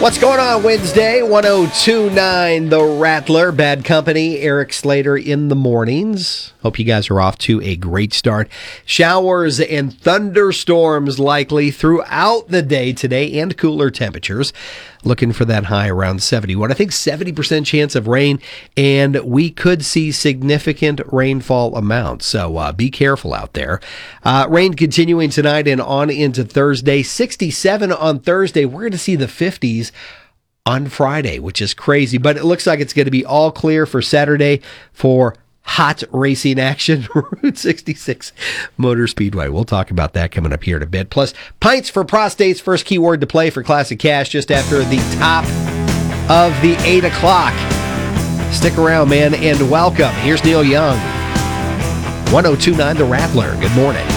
What's going on Wednesday? 102.9 The Rattler. Bad Company. Eric Slater in the mornings. Hope you guys are off to a great start. Showers and thunderstorms likely throughout the day today and cooler temperatures. Looking for that high around 71. I think 70% chance of rain, and we could see significant rainfall amounts. So be careful out there. Rain continuing tonight and on into Thursday. 67 on Thursday. We're going to see the 50s on Friday, which is crazy. But it looks like it's going to be all clear for Saturday for hot racing action. Route 66 Motor Speedway. We'll talk about that coming up here in a bit. Plus, Pints for Prostate's first keyword to play for Classic Cash just after the top of the 8 o'clock. Stick around, man, and welcome. Here's Neil Young. 102.9 The Rattler. Good morning.